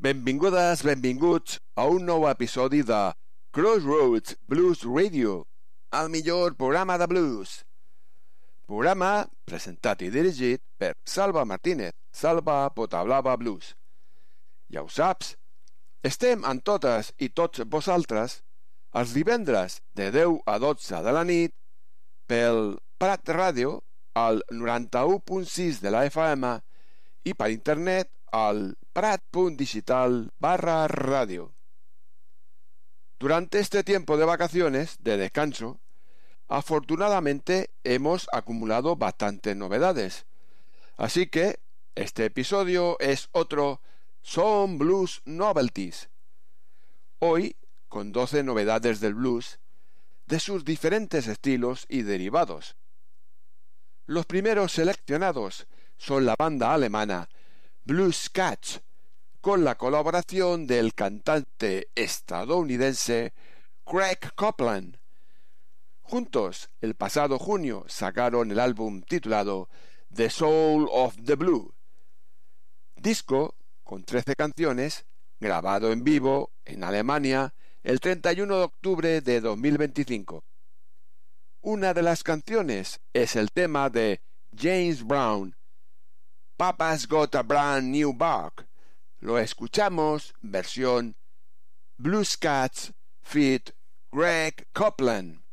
Benvingudes, benvinguts a un nou episodi de Crossroads Blues Radio, el millor programa de blues. Programa presentat i dirigit per Salva Martínez, Salva Potablava Blues. Ja ho saps, estem amb totes i tots vosaltres els divendres de 10 a 12 de la nit pel Prat Ràdio al 91.6 de la FM i per internet al prat.digital/radio. Durante este tiempo de vacaciones, de descanso, afortunadamente hemos acumulado bastantes novedades. Así que este episodio es otro Some Blues Novelties. Hoy, con 12 novedades del blues, de sus diferentes estilos y derivados. Los primeros seleccionados son la banda alemana Blues Cats, con la colaboración del cantante estadounidense Greg Copeland. Juntos, el pasado junio, sacaron el álbum titulado The Soul of the Blue, disco con 13 canciones, grabado en vivo en Alemania el 31 de octubre de 2025. Una de las canciones es el tema de James Brown, Papa's Got a Brand New Bug. Lo escuchamos versión Blues Cats feat. Greg Copeland.